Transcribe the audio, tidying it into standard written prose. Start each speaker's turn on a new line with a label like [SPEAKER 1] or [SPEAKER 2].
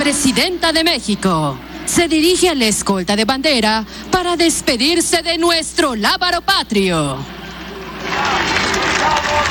[SPEAKER 1] presidenta de México se dirige a la escolta de bandera para despedirse de nuestro lábaro patrio.